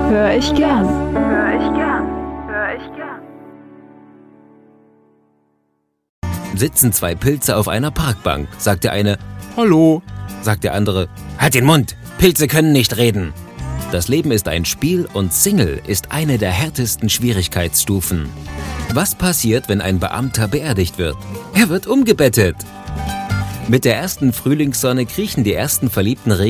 Hör ich gern. Hör ich gern. Hör ich gern. Sitzen zwei Pilze auf einer Parkbank, sagt der eine „Hallo“, sagt der andere „Halt den Mund, Pilze können nicht reden“. Das Leben ist ein Spiel und Single ist eine der härtesten Schwierigkeitsstufen. Was passiert, wenn ein Beamter beerdigt wird? Er wird umgebettet. Mit der ersten Frühlingssonne kriechen die ersten verliebten